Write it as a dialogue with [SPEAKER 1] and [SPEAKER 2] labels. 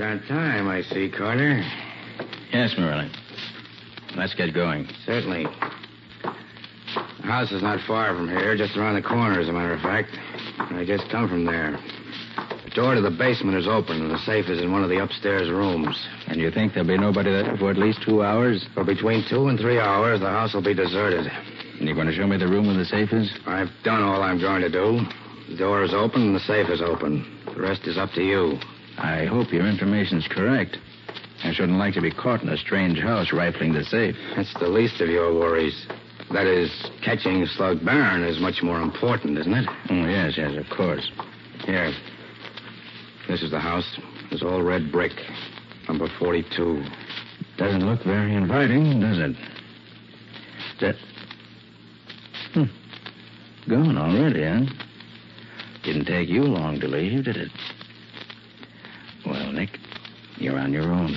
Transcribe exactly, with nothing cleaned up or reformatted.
[SPEAKER 1] on time, I see, Carter.
[SPEAKER 2] Yes, Morelli. Let's get going.
[SPEAKER 1] Certainly. The house is not far from here, just around the corner, as a matter of fact. I just come from there. The door to the basement is open, and the safe is in one of the upstairs rooms.
[SPEAKER 2] And you think there'll be nobody there for at least two hours?
[SPEAKER 1] For between two and three hours, the house will be deserted.
[SPEAKER 2] And you're going to show me the room where the safe is?
[SPEAKER 1] I've done all I'm going to do. The door is open and the safe is open. The rest is up to you.
[SPEAKER 2] I hope your information's correct. I shouldn't like to be caught in a strange house rifling the safe.
[SPEAKER 1] That's the least of your worries. That is, catching Slug Barron is much more important, isn't it?
[SPEAKER 2] Oh, yes, yes, of course.
[SPEAKER 1] Here. This is the house. It's all red brick. Number forty-two.
[SPEAKER 2] Doesn't look very inviting, does it? That... Hmm. Gone already, huh? Didn't take you long to leave, did it? Well, Nick, you're on your own.